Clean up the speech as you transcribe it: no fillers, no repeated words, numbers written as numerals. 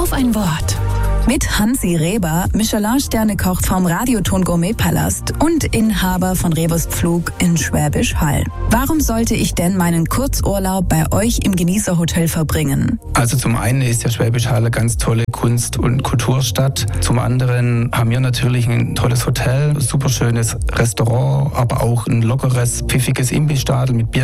Auf ein Wort. Mit Hansi Reber, Michelin-Sterne-Koch vom Radioton Gourmet-Palast und Inhaber von Rebers Pflug in Schwäbisch Hall. Warum sollte ich denn meinen Kurzurlaub bei euch im Genießerhotel verbringen? Also zum einen ist ja Schwäbisch Hall eine ganz tolle Kunst- und Kulturstadt. Zum anderen haben wir natürlich ein tolles Hotel, super schönes Restaurant, aber auch ein lockeres, pfiffiges Imbissstadel mit Bier.